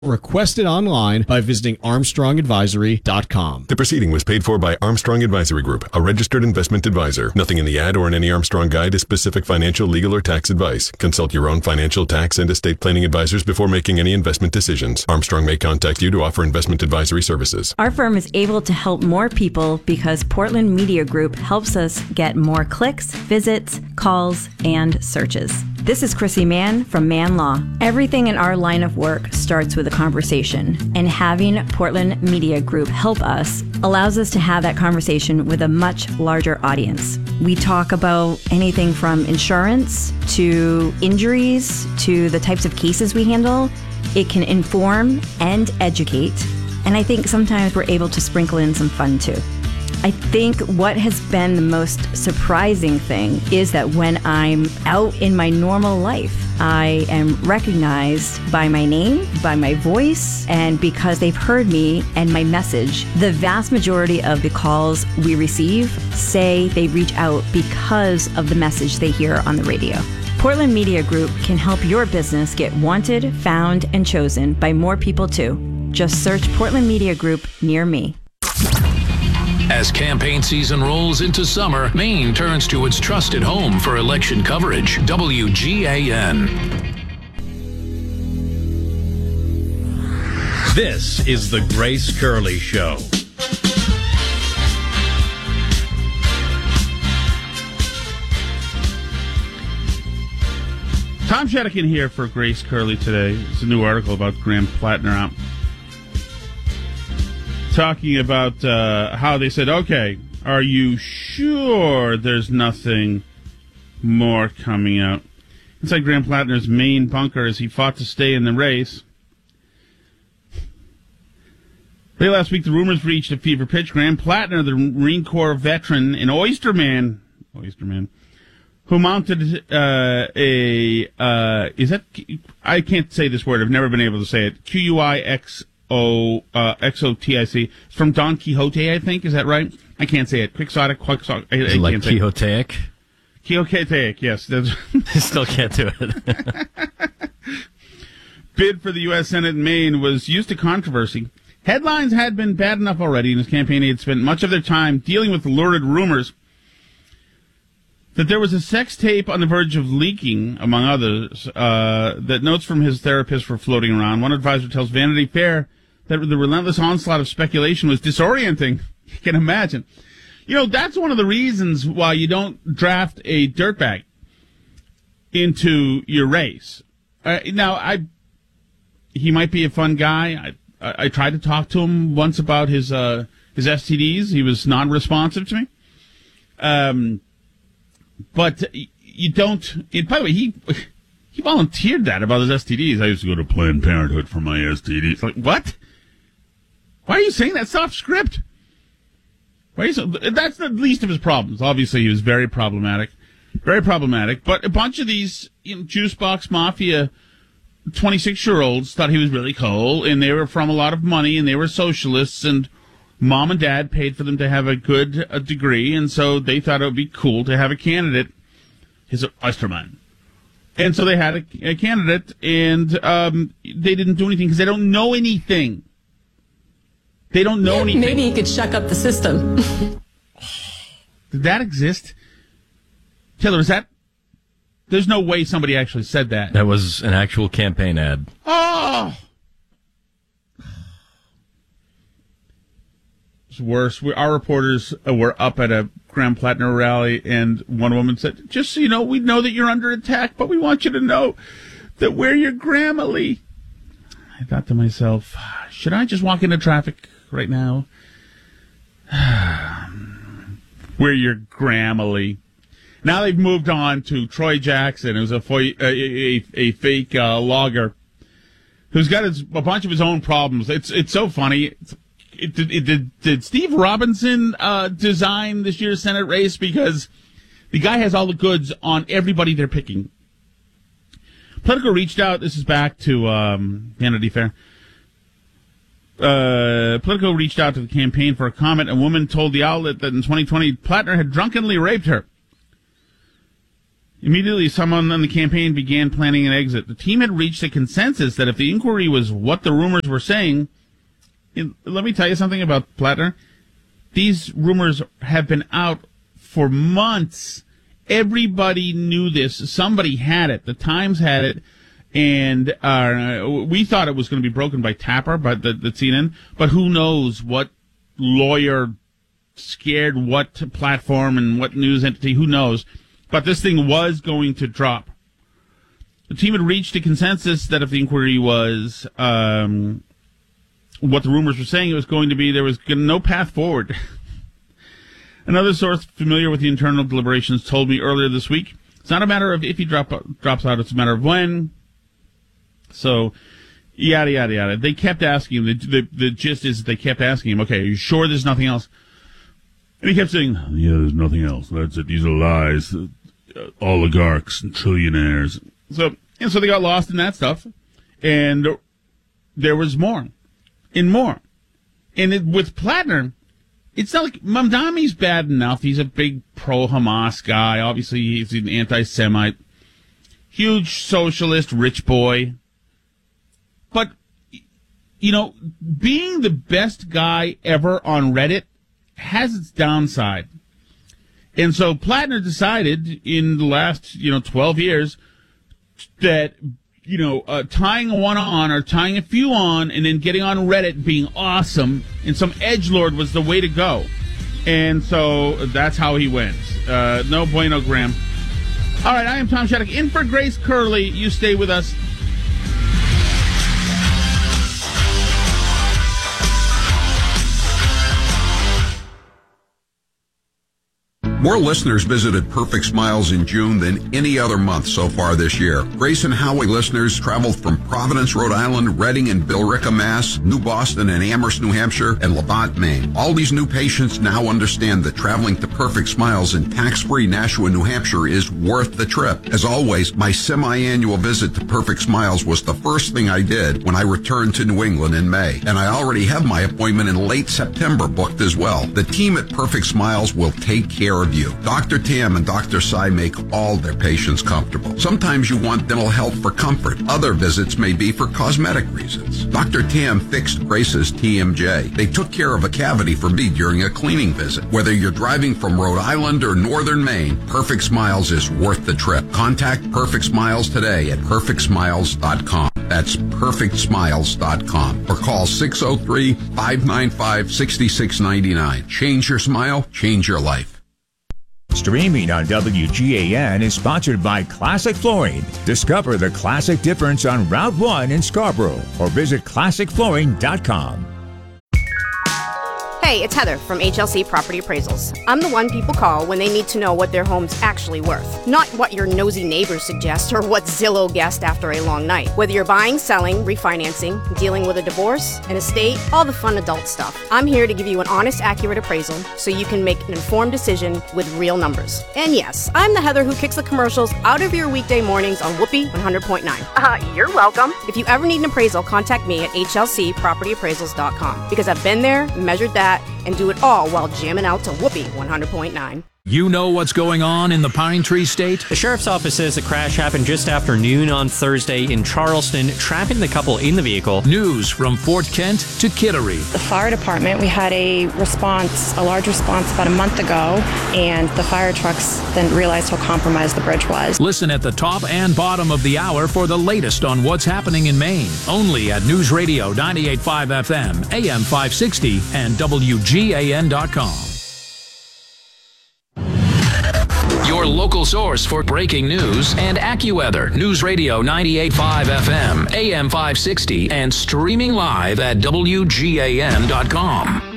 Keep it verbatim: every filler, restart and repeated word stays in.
Request it online by visiting armstrong advisory dot com. The proceeding was paid for by Armstrong Advisory Group, a registered investment advisor. Nothing in the ad or in any Armstrong guide is specific financial, legal, or tax advice. Consult your own financial, tax, and estate planning advisors before making any investment decisions. Armstrong may contact you to offer investment advisory services. Our firm is able to help more people because Portland Media Group helps us get more clicks, visits, calls, and searches. This is Chrissy Mann from Mann Law. Everything in our line of work starts with a conversation, and having Portland Media Group help us allows us to have that conversation with a much larger audience. We talk about anything from insurance to injuries to the types of cases we handle. It can inform and educate, and I think sometimes we're able to sprinkle in some fun too. I think what has been the most surprising thing is that when I'm out in my normal life, I am recognized by my name, by my voice, and because they've heard me and my message. The vast majority of the calls we receive say they reach out because of the message they hear on the radio. Portland Media Group can help your business get wanted, found, and chosen by more people too. Just search Portland Media Group near me. As campaign season rolls into summer, Maine turns to its trusted home for election coverage, W G A N. This is the Grace Curley Show. Tom Shedikin here for Grace Curley today. It's a new article about Graham Plattner out. Talking about uh, how they said, okay, are you sure there's nothing more coming out? Inside Graham Plattner's main bunker as he fought to stay in the race. Late last week, the rumors reached a fever pitch. Graham Plattner, the Marine Corps veteran and Oysterman, Oysterman, who mounted uh, a, uh, is that, I can't say this word, I've never been able to say it, Q U I X O, uh, X O T I C. It's from Don Quixote, I think. Is that right? I can't say it. Quixotic, Quixotic. I, Is I it like can't Quixotic? Quixotic, yes. I still can't do it. Bid for the U S Senate in Maine was used to controversy. Headlines had been bad enough already, and his campaign had spent much of their time dealing with the lurid rumors that there was a sex tape on the verge of leaking, among others, uh, that notes from his therapist were floating around. One advisor tells Vanity Fair that the relentless onslaught of speculation was disorienting. You can imagine. You know, that's one of the reasons why you don't draft a dirtbag into your race. Uh, now, I he might be a fun guy. I, I, I tried to talk to him once about his uh, his S T Ds. He was non-responsive to me. Um, but you don't. It, by the way, he he volunteered that about his S T Ds. I used to go to Planned Parenthood for my S T Ds. Like, what? Why are you saying that? Soft script. Why are you so, that's the least of his problems. Obviously, he was very problematic. Very problematic. But a bunch of these, you know, juice box mafia twenty-six-year-olds thought he was really cool, and they were from a lot of money, and they were socialists, and mom and dad paid for them to have a good a degree, and so they thought it would be cool to have a candidate, his Oysterman. And so they had a, a candidate, and um, they didn't do anything because they don't know anything. They don't know anything. Maybe you could shuck up the system. Did that exist? Taylor, is that... There's no way somebody actually said that. That was an actual campaign ad. Oh! It's worse. We, our reporters uh, were up at a Graham Plattner rally, and one woman said, just so you know, we know that you're under attack, but we want you to know that we're your Grammarly. I thought to myself, should I just walk into traffic right now? We're your Grammarly. Now they've moved on to Troy Jackson, who's a, fo- a, a, a fake uh, logger who's got his, a bunch of his own problems. It's it's so funny. It's, it, it, it, did, did Steve Robinson uh, design this year's Senate race? Because the guy has all the goods on everybody they're picking. Politico reached out. This is back to um, Vanity Fair. Uh, Politico reached out to the campaign for a comment. A woman told the outlet that in twenty twenty, Plattner had drunkenly raped her. Immediately, someone on the campaign began planning an exit. The team had reached a consensus that if the inquiry was what the rumors were saying, it, let me tell you something about Plattner. These rumors have been out for months. Everybody knew this. Somebody had it. The Times had it. And uh, we thought it was going to be broken by Tapper, but the, the C N N. But who knows what lawyer scared what platform and what news entity? Who knows? But this thing was going to drop. The team had reached a consensus that if the inquiry was um, what the rumors were saying it was going to be, there was no path forward. Another source familiar with the internal deliberations told me earlier this week, it's not a matter of if he drop, drops out, it's a matter of when. So, yada, yada, yada. They kept asking him. The, the, the gist is they kept asking him, okay, are you sure there's nothing else? And he kept saying, yeah, there's nothing else. That's it. These are lies. Uh, oligarchs and trillionaires. So, and so they got lost in that stuff. And there was more. And more. And it, with Plattner, it's not like Mamdani's bad enough. He's a big pro-Hamas guy. Obviously, he's an anti-Semite. Huge socialist, rich boy. But, you know, being the best guy ever on Reddit has its downside. And so Plattner decided in the last, you know, twelve years that, you know, uh, tying one on or tying a few on and then getting on Reddit being awesome and some edgelord was the way to go. And so that's how he went. Uh, no bueno, Graham. All right, I am Tom Shattuck. In for Grace Curley. You stay with us. More listeners visited Perfect Smiles in June than any other month so far this year. Grace and Howie listeners traveled from Providence, Rhode Island, Reading and Billerica, Mass., New Boston and Amherst, New Hampshire, and Levant, Maine. All these new patients now understand that traveling to Perfect Smiles in tax-free Nashua, New Hampshire is worth the trip. As always, my semi-annual visit to Perfect Smiles was the first thing I did when I returned to New England in May. And I already have my appointment in late September booked as well. The team at Perfect Smiles will take care of you. Doctor Tam and Doctor Sai make all their patients comfortable. Sometimes you want dental health for comfort. Other visits may be for cosmetic reasons. Doctor Tam fixed Grace's T M J. They took care of a cavity for me during a cleaning visit. Whether you're driving from Rhode Island or northern Maine, Perfect Smiles is worth the trip. Contact Perfect Smiles today at perfect smiles dot com. That's perfect smiles dot com. Or call six oh three, five nine five, six six nine nine. Change your smile, change your life. Streaming on W G A N is sponsored by Classic Flooring. Discover the classic difference on Route one in Scarborough or visit classic flooring dot com. Hey, it's Heather from H L C Property Appraisals. I'm the one people call when they need to know what their home's actually worth, not what your nosy neighbors suggest or what Zillow guessed after a long night. Whether you're buying, selling, refinancing, dealing with a divorce, an estate, all the fun adult stuff, I'm here to give you an honest, accurate appraisal so you can make an informed decision with real numbers. And yes, I'm the Heather who kicks the commercials out of your weekday mornings on Whoopee one hundred point nine. Uh, you're welcome. If you ever need an appraisal, contact me at H L C property appraisals dot com because I've been there, measured that, and do it all while jamming out to Whoopee one hundred point nine. You know what's going on in the Pine Tree State? The sheriff's office says the crash happened just after noon on Thursday in Charleston, trapping the couple in the vehicle. News from Fort Kent to Kittery. The fire department, we had a response, a large response about a month ago, and the fire trucks then realized how compromised the bridge was. Listen at the top and bottom of the hour for the latest on what's happening in Maine. Only at News Radio ninety-eight point five F M, A M five sixty, and W G A N dot com. Your local source for breaking news and AccuWeather. News Radio ninety-eight point five F M, A M five sixty, and streaming live at W G A N dot com.